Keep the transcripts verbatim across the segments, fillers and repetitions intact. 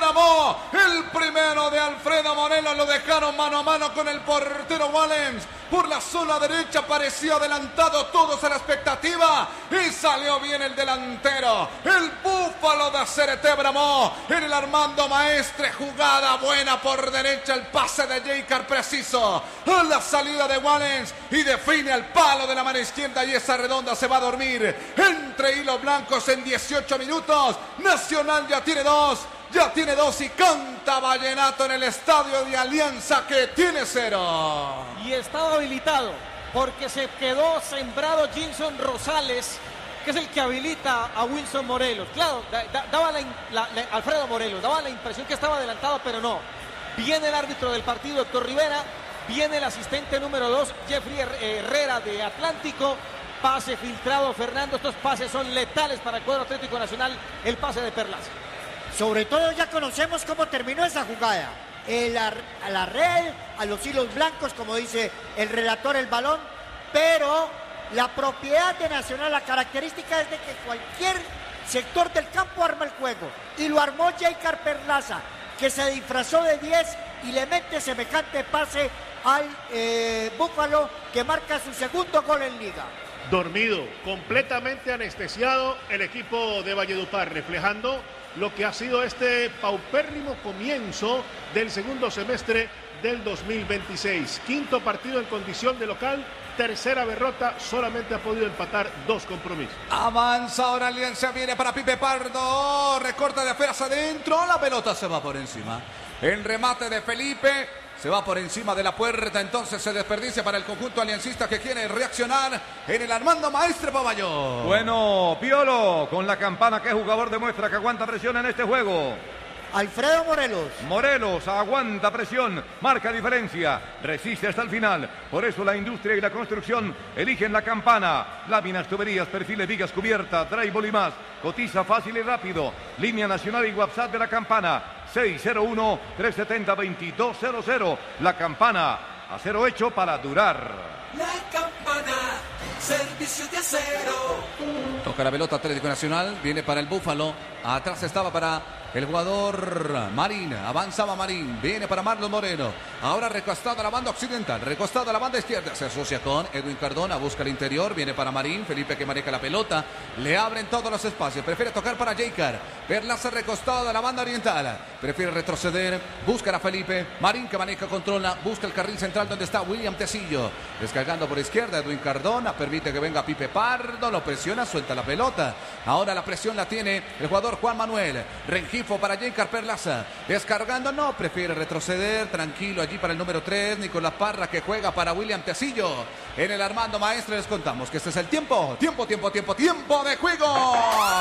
Tebramó, el primero de Alfredo Morelos, lo dejaron mano a mano con el portero Wallens. Por la zona derecha parecía adelantado, todos a la expectativa, y salió bien el delantero, el búfalo de Cere Tebramó, en el Armando Maestre, jugada buena por derecha, el pase de Jaycar preciso, a la salida de Wallens, y define al palo de la mano izquierda, y esa redonda se va a dormir entre hilos blancos en dieciocho minutos. Nacional ya tiene dos, ya tiene dos y canta Vallenato en el estadio de Alianza que tiene cero. Y estaba habilitado porque se quedó sembrado Gilson Rosales, que es el que habilita a Wilson Morelos. Claro, da, da, daba la, la, la, Alfredo Morelos, daba la impresión que estaba adelantado, pero no. Viene el árbitro del partido, Héctor Rivera, viene el asistente número dos, Jeffrey Herrera de Atlántico. Pase filtrado, Fernando, estos pases son letales para el cuadro Atlético Nacional, el pase de Perlaza. Sobre todo ya conocemos cómo terminó esa jugada. El, a la red, a los hilos blancos, como dice el relator, el balón, pero la propiedad de Nacional, la característica es de que cualquier sector del campo arma el juego, y lo armó Jaycar Perlaza, que se disfrazó de diez y le mete semejante pase al eh, Búfalo, que marca su segundo gol en Liga. Dormido, completamente anestesiado el equipo de Valledupar, reflejando lo que ha sido este paupérrimo comienzo del segundo semestre del dos mil veintiséis. Quinto partido en condición de local, tercera derrota, solamente ha podido empatar dos compromisos. Avanza ahora Alianza, viene para Pipe Pardo, recorta de afuera adentro, la pelota se va por encima. El remate de Felipe se va por encima de la puerta, entonces se desperdicia para el conjunto aliancista que quiere reaccionar en el Armando Maestre Paballón. Bueno, Piolo, con la campana, ¿qué jugador demuestra que aguanta presión en este juego? Alfredo Morelos. Morelos aguanta presión, marca diferencia, resiste hasta el final. Por eso la industria y la construcción eligen la campana. Láminas, tuberías, perfiles, vigas, cubierta, drywall y más. Cotiza fácil y rápido. Línea nacional y WhatsApp de la campana. seis cero uno, tres siete cero, dos dos cero cero. La campana, acero hecho para durar. La campana, servicio de acero. Toca la pelota Atlético Nacional, viene para el Búfalo. Atrás estaba para el jugador Marín, avanzaba Marín, viene para Marlon Moreno, ahora recostado a la banda occidental, recostado a la banda izquierda, se asocia con Edwin Cardona, busca el interior, viene para Marín, Felipe que maneja la pelota, le abren todos los espacios, prefiere tocar para Jaycar, Perlaza recostado a la banda oriental, prefiere retroceder, busca a Felipe, Marín que maneja, controla, busca el carril central donde está William Tecillo, descargando por izquierda Edwin Cardona, permite que venga Pipe Pardo, lo presiona, suelta la pelota, ahora la presión la tiene el jugador Juan Manuel, Rengifo para Jaycar Perlaza, descargando, no, prefiere retroceder, tranquilo allí para el número tres, Nicolás Parra que juega para William Tecillo, en el Armando Maestre les contamos que este es el tiempo, tiempo, tiempo, tiempo, tiempo de juego.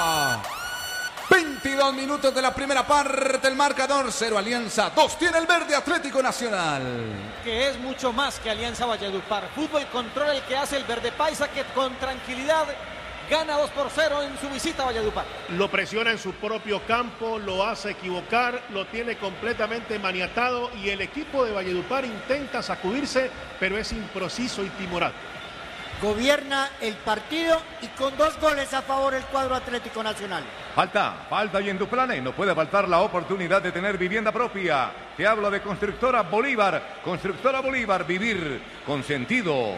veintidós minutos de la primera parte, el marcador cero Alianza, dos tiene el verde Atlético Nacional. Que es mucho más que Alianza Valledupar, fútbol control el que hace el verde paisa, que con tranquilidad gana dos por cero en su visita a Valledupar. Lo presiona en su propio campo, lo hace equivocar, lo tiene completamente maniatado y el equipo de Valledupar intenta sacudirse, pero es impreciso y timorato. Gobierna el partido y con dos goles a favor el cuadro Atlético Nacional. Falta, falta y en tu plane no puede faltar la oportunidad de tener vivienda propia. Te hablo de Constructora Bolívar. Constructora Bolívar, vivir con sentido.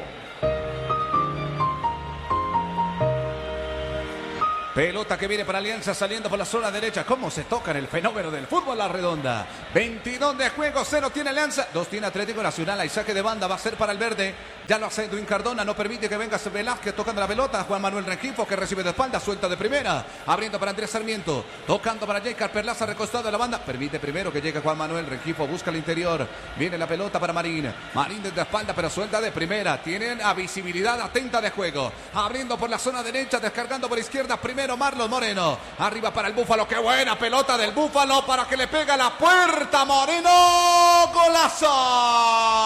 Pelota que viene para Alianza saliendo por la zona derecha. ¿Cómo se toca en el fenómeno del fútbol la redonda? veintidós de juego, cero tiene Alianza, dos tiene Atlético Nacional. Hay saque de banda, va a ser para el verde. Ya lo hace Edwin Cardona, no permite que venga Velázquez tocando la pelota. Juan Manuel Rengifo que recibe de espalda, suelta de primera. Abriendo para Andrés Sarmiento, tocando para Jaycar Perlaza, recostado de la banda. Permite primero que llegue Juan Manuel Rengifo, busca el interior. Viene la pelota para Marín. Marín desde la espalda, pero suelta de primera. Tienen a visibilidad atenta de juego. Abriendo por la zona derecha, descargando por izquierda. Primero Marlon Moreno. Arriba para el Búfalo. Qué buena pelota del Búfalo para que le pega la puerta. Moreno. ¡Golazo!